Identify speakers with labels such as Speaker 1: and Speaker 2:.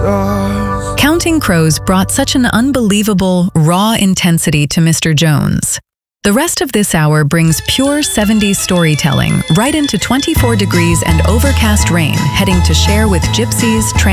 Speaker 1: Counting Crows brought such an unbelievable, raw intensity to Mr. Jones. The rest of this hour brings pure 70s storytelling right into 24 degrees and overcast rain, heading to share with gypsies,